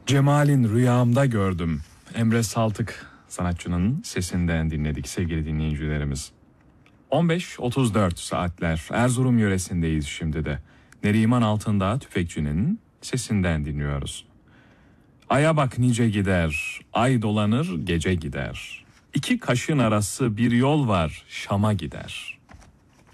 Cemal'in rüyamda gördüm. Emre Saltık sanatçının sesinden dinledik sevgili dinleyicilerimiz. 15.34 saatler Erzurum yöresindeyiz şimdi de. Neriman Altındağ tüfekçinin sesinden dinliyoruz. Aya bak nice gider, ay dolanır gece gider. İki kaşın arası bir yol var Şam'a gider.